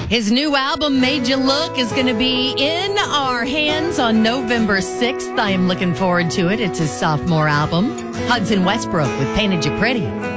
His new album, Made You Look, is going to be in our hands on November 6th. I am looking forward to it. It's his sophomore album. Hudson Westbrook with Painted You Pretty.